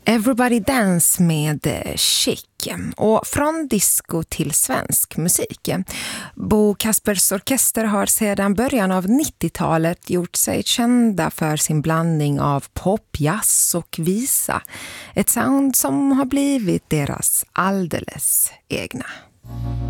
Everybody Dance med Chic. Och från disco till svensk musik. Bo Kaspers Orkester har sedan början av 90-talet gjort sig kända för sin blandning av pop, jazz och visa. Ett sound som har blivit deras alldeles egna.